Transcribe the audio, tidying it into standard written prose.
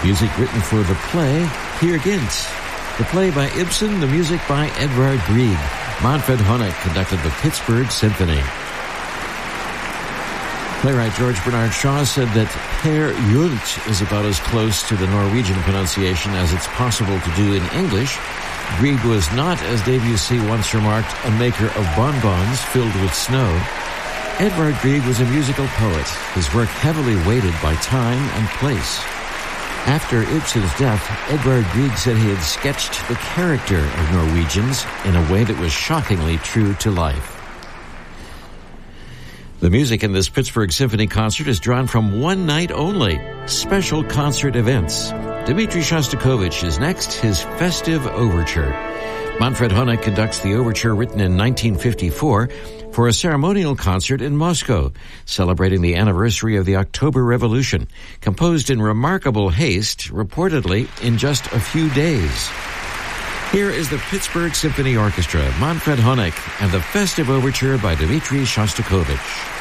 Music written for the play Peer Gynt. The play by Ibsen, the music by Edvard Grieg. Manfred Honeck conducted the Pittsburgh Symphony. Playwright George Bernard Shaw said that Peer Gynt is about as close to the Norwegian pronunciation as it's possible to do in English. Grieg was not, as Debussy once remarked, a maker of bonbons filled with snow. Edvard Grieg was a musical poet, his work heavily weighted by time and place. After Ibsen's death, Edvard Grieg said he had sketched the character of Norwegians in a way that was shockingly true to life. The music in this Pittsburgh Symphony concert is drawn from one night only. Special concert events. Dmitri Shostakovich is next, his festive overture. Manfred Honeck conducts the overture written in 1954 for a ceremonial concert in Moscow, celebrating the anniversary of the October Revolution, composed in remarkable haste, reportedly in just a few days. Here is the Pittsburgh Symphony Orchestra, Manfred Honeck, and the festive overture by Dmitri Shostakovich.